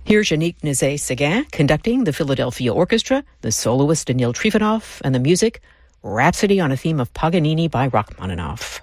Here's Yannick Nézet-Séguin conducting the Philadelphia Orchestra, the soloist Danil Trifonov, and the music, Rhapsody on a Theme of Paganini by Rachmaninoff.